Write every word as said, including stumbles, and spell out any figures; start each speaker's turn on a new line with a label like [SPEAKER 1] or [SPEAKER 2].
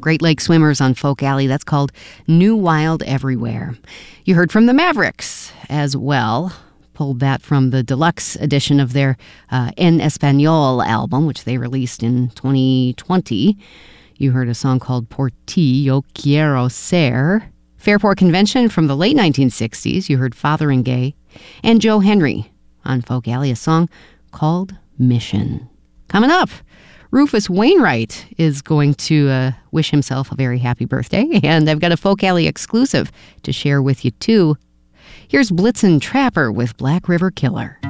[SPEAKER 1] Great Lake Swimmers on Folk Alley. That's called New Wild Everywhere. You heard from the Mavericks as well. Pulled that from the deluxe edition of their uh, En Español album, which they released in twenty twenty. You heard a song called Por Ti Yo Quiero Ser. Fairport Convention from the late nineteen sixties. You heard Fothering Gay. And Joe Henry on Folk Alley, a song called Mission. Coming up, Rufus Wainwright is going to uh, wish himself a very happy birthday, and I've got a Folk Alley exclusive to share with you, too. Here's Blitzen Trapper with Black River Killer.